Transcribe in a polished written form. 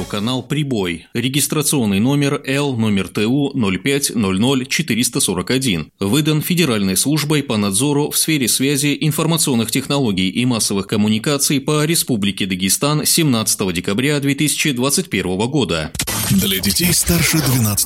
телеграм-канал «Прибой». Регистрационный номер L ТУ 0500441. Выдан Федеральной службой по надзору в сфере связи, информационных технологий и массовых коммуникаций по Республике Дагестан 17 декабря 2021 года. Для детей старше 12